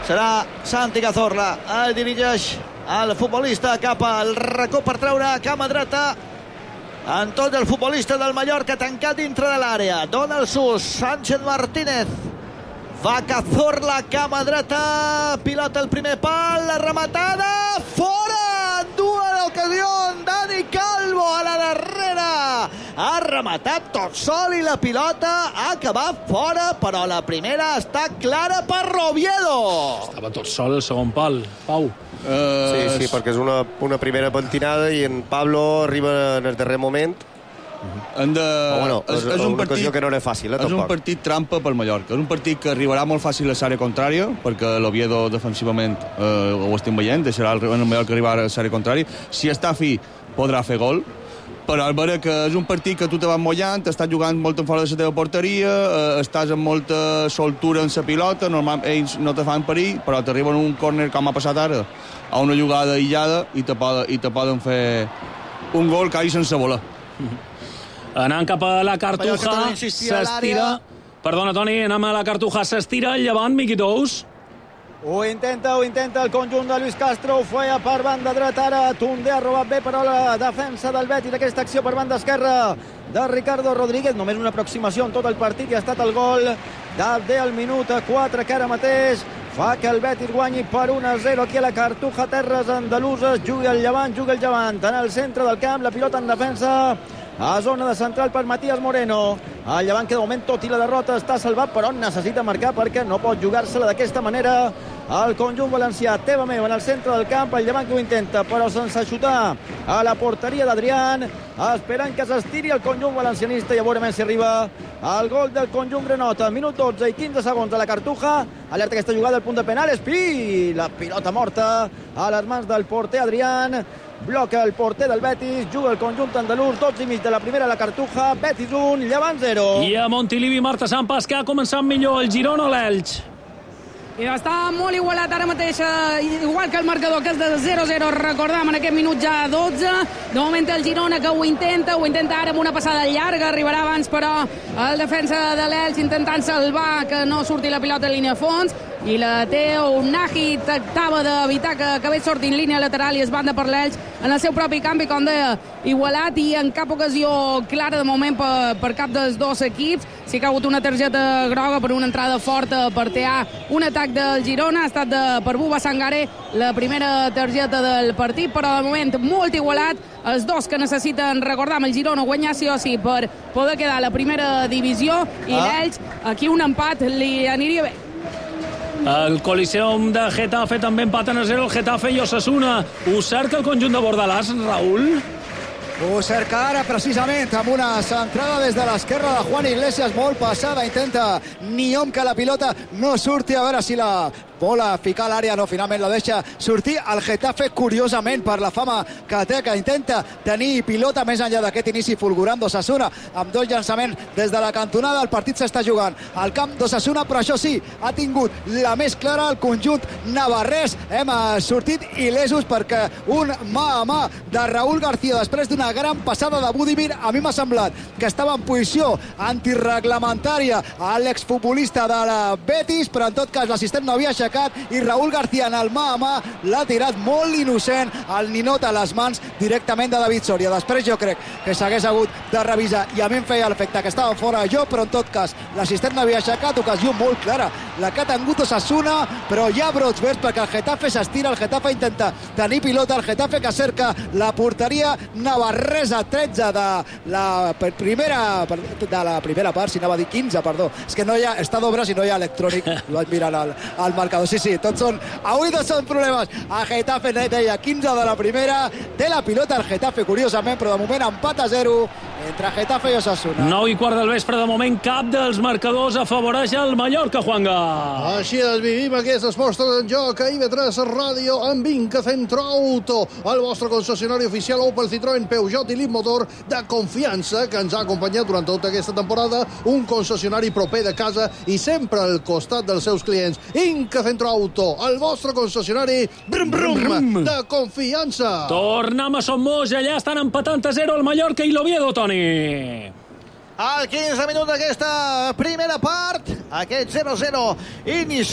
Serà Santi Cazorla. Dirigeix el futbolista cap al racó per treure cama dreta. Antonio, el futbolista del Mallorca, tancat dintre de l'àrea. Dona el sus. Sánchez Martínez. Va Cazorla, cama dreta. Pilota el primer pal. La rematada. Fora! Dues ocasions. Dani Calvo a la darrera. Ha rematat tot sol i la pilota ha acabat fora, però la primera està clara per Oviedo. Estava tot sol el segon pal, Pau. Sí, perquè és una primera pentinada i en Pablo arriba en el darrer moment. És un partit que no era fàcil, és un partit trampa per Mallorca. És un partit que arribarà molt fàcil a l'àrea contrària, perquè l'Oviedo defensivament ho estem veient, deixarà el Mallorca arribar a l'àrea contrària. Si està fi, podrà fer gol, però al veure que és un partit que tu te vas mullant, estàs jugant molt en fora de la teva porteria, estàs amb molta soltura en la pilota, normalment ells no te fan perill, però t'arriben un córner com ha passat ara, a una jugada aïllada i te poden fer un gol que sense voler. Anant cap a la Cartuja, s'estira... Perdona, Toni, anem a la Cartuja, s'estira el Llevant, Miqui Tous. Ho intenta el conjunt de Luis Castro, ho feia per banda dreta, ara Toundé ha robat bé, però la defensa del Betis, aquesta acció per banda esquerra de Ricardo Rodríguez, només una aproximació en tot el partit i ha estat el gol del minut 4 que ara mateix fa que el Betis guanyi per 1-0 aquí a la Cartuja, terres andaluses. Juga el Llevant en el centre del camp, la pilota en defensa a zona de central per Matías Moreno. El Llevant que de moment, tot i la derrota, està salvat, però necessita marcar perquè no pot jugar-se-la d'aquesta manera el conjunt valencià. Teva meu en el centre del camp, el Llevant que ho intenta, però sense xutar a la porteria d'Adrián, esperant que s'estiri el conjunt valencianista i a veure si arriba el gol del conjunt granota. Minut 12 i 15 segons a la Cartuja. Alerta aquesta jugada al punt de penal. Espí, la pilota morta a les mans del porter Adrián. Bloca el porter del Betis, juga el conjunt andalús, 12 i mig de la primera a la Cartuja, Betis 1, Llevant 0. I a Montilivi, Marta Sampas, que ha començat millor el Girona o l'Elx? I està molt igualat ara mateix, igual que el marcador, que és de 0-0, recordam, en aquest minut ja 12. De moment el Girona que ho intenta ara amb una passada llarga, arribarà abans, però el defensa de l'Elx intentant salvar que no surti la pilota en línia de fons, i la Teo Nagy tractava d'evitar que acabés sortint línia lateral i es banda per l'Elx en el seu propi camp, i com deia, igualat i en cap ocasió clara de moment per cap dels dos equips. Sí que ha hagut una targeta groga per una entrada forta per tear un atac del Girona, ha estat per Buba Sangare la primera targeta del partit, però de moment molt igualat, els dos que necessiten, recordar, amb el Girona guanyar sí o sí per poder quedar a la primera divisió, i l'Elx aquí un empat li aniria bé. El Coliseum de Getafe també empaten a 0 el Getafe i Osasuna. Ho cerca el conjunt de Bordalàs, Raül? Ho cerca ara precisament amb una centrada des de l'esquerra de Juan Iglesias, molt passada, intenta Niom que la pilota no surti, a veure si la vol ficar a l'àrea, no, finalment la deixa sortir. El Getafe, curiosament, per la fama que té, que intenta tenir pilota més enllà d'aquest inici fulgurant d'Osasuna, amb dos llançaments des de la cantonada. El partit s'està jugant al camp d'Osasuna, però això sí, ha tingut la més clara el conjunt navarrès. Hem sortit il·lesos perquè un mà a mà de Raúl García, després d'una gran passada de Budimir, a mi m'ha semblat que estava en posició antirreglamentària a l'exfutbolista de la Betis, però en tot cas l'assistent no havia aixecat, i Raúl García en el mà a mà l'ha tirat molt innocent al ninot a les mans directament de David Soria. Després jo crec que s'hagués hagut de revisar, i a mi em feia l'efecte que estava fora jo, però en tot cas l'assistent no havia aixecat. Ocasió molt clara la que ha tingut Osasuna, però hi ha brots verds perquè el Getafe s'estira, el Getafe intenta tenir pilota, el Getafe que cerca la porteria navarresa, 13 de la primera part, si anava a dir 15, perdó, és que no hi ha, està d'obres i no hi ha electrònic, ho vaig mirar al marcador. Sí, tots són, avui tots són problemes. A Getafe deia 15 de la primera, té la pilota el Getafe, curiosament, però de moment empat a 0 entre Getafe i Osasuna. 9:15 del vespre, de moment cap dels marcadors afavoreix el Mallorca, Juanga. Així es vivim aquestes postres en joc a IB3 Ràdio amb Inca Centro Auto, el vostre concessionari oficial Opel, Citroën, Peugeot i Leapmotor de confiança, que ens ha acompanyat durant tota aquesta temporada, un concessionari proper de casa i sempre al costat dels seus clients. Inca Centro Auto, el vostre concessionari brum, brum, de confiança. Tornem a Somos, allà estan empatant a 0 el Mallorca i l'Oviedo, Toni. Al 15 minuts d'aquesta primera part, aquest 0-0 inici